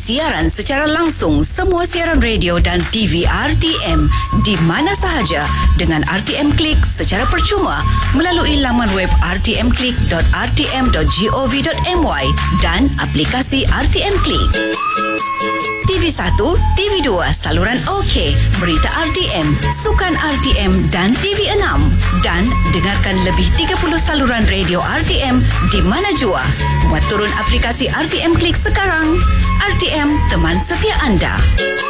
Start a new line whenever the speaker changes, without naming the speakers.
siaran secara langsung semua siaran radio dan TV RTM di mana sahaja dengan RTM Klik secara percuma melalui laman web rtmklik.rtm.gov.my dan aplikasi RTM Klik. TV1, TV2, saluran OK, berita RTM, sukan RTM dan TV6. Dan dengarkan lebih 30 saluran radio RTM di mana jua. Muat turun aplikasi RTM Klik sekarang. RTM, teman setia anda.